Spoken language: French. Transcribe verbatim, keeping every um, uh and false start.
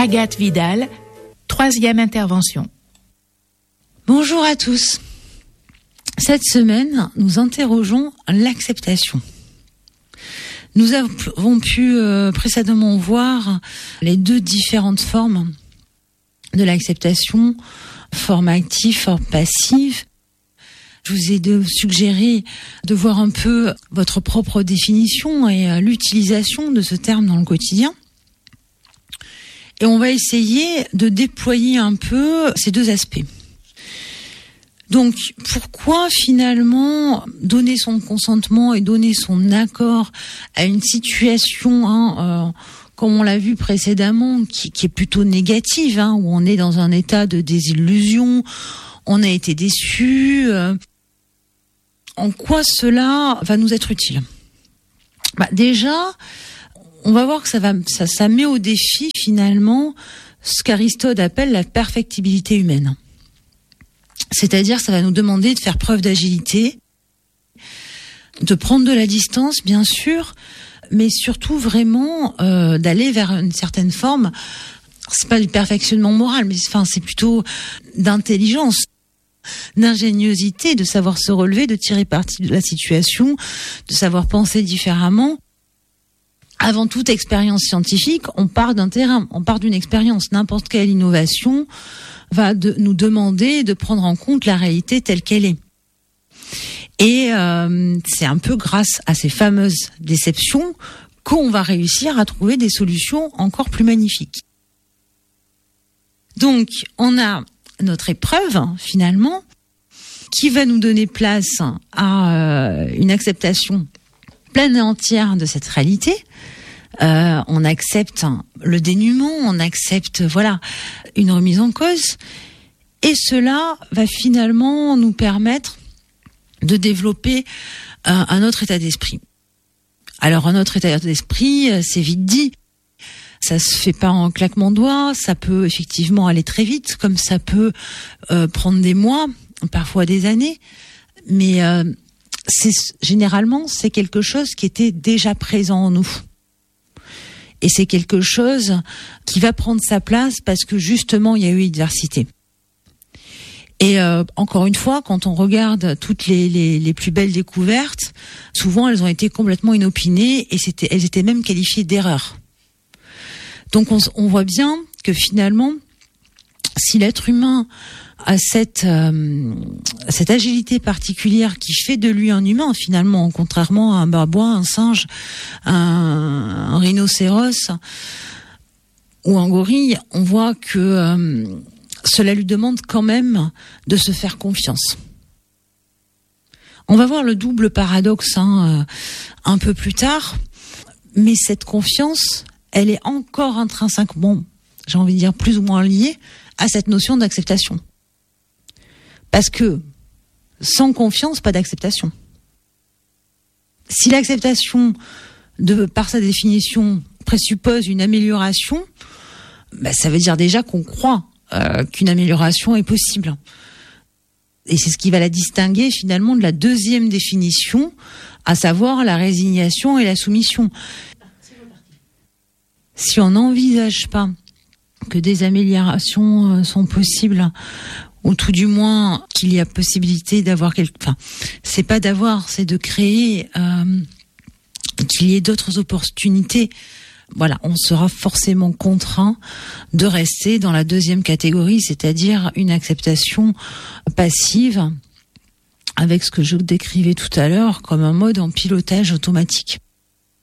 Agathe Vidal, troisième intervention. Bonjour à tous. Cette semaine, nous interrogeons l'acceptation. Nous avons pu euh, précédemment voir les deux différentes formes de l'acceptation, forme active, forme passive. Je vous ai de suggéré de voir un peu votre propre définition et euh, l'utilisation de ce terme dans le quotidien. Et on va essayer de déployer un peu ces deux aspects. Donc, pourquoi finalement donner son consentement et donner son accord à une situation, hein, euh, comme on l'a vu précédemment, qui, qui est plutôt négative, hein, où on est dans un état de désillusion, on a été déçu. Euh, en quoi cela va nous être utile ? Bah, déjà, on va voir que ça va, ça, ça met au défi finalement ce qu'Aristote appelle la perfectibilité humaine. C'est-à-dire, ça va nous demander de faire preuve d'agilité, de prendre de la distance, bien sûr, mais surtout vraiment euh, d'aller vers une certaine forme. C'est pas du perfectionnement moral, mais enfin, c'est plutôt d'intelligence, d'ingéniosité, de savoir se relever, de tirer parti de la situation, de savoir penser différemment. Avant toute expérience scientifique, on part d'un terrain, on part d'une expérience. N'importe quelle innovation va de, nous demander de prendre en compte la réalité telle qu'elle est. Et euh, c'est un peu grâce à ces fameuses déceptions qu'on va réussir à trouver des solutions encore plus magnifiques. Donc, on a notre épreuve, finalement, qui va nous donner place à euh, une acceptation pleine et entière de cette réalité. Euh, on accepte le dénuement, on accepte voilà une remise en cause, et cela va finalement nous permettre de développer euh, un autre état d'esprit. Alors un autre état d'esprit, c'est vite dit, ça se fait pas en claquement de doigts, ça peut effectivement aller très vite, comme ça peut euh, prendre des mois, parfois des années, mais euh, c'est généralement c'est quelque chose qui était déjà présent en nous. Et c'est quelque chose qui va prendre sa place parce que justement il y a eu adversité. Et euh, encore une fois, quand on regarde toutes les, les, les plus belles découvertes, souvent elles ont été complètement inopinées et c'était, elles étaient même qualifiées d'erreurs. Donc on, on voit bien que finalement, si l'être humain a cette, euh, cette agilité particulière qui fait de lui un humain, finalement, contrairement à un babois, un singe, un, un rhinocéros ou un gorille, on voit que euh, cela lui demande quand même de se faire confiance. On va voir le double paradoxe hein, euh, un peu plus tard, mais cette confiance, elle est encore intrinsèquement, j'ai envie de dire plus ou moins liée à cette notion d'acceptation. Parce que sans confiance, pas d'acceptation. Si l'acceptation, de, par sa définition, présuppose une amélioration, bah, ça veut dire déjà qu'on croit euh, qu'une amélioration est possible. Et c'est ce qui va la distinguer finalement de la deuxième définition, à savoir la résignation et la soumission. Si on n'envisage pas que des améliorations euh, sont possibles, ou tout du moins qu'il y a possibilité d'avoir quelque, enfin, c'est pas d'avoir, c'est de créer, euh, qu'il y ait d'autres opportunités. Voilà, on sera forcément contraint de rester dans la deuxième catégorie, c'est-à-dire une acceptation passive, avec ce que je décrivais tout à l'heure comme un mode en pilotage automatique.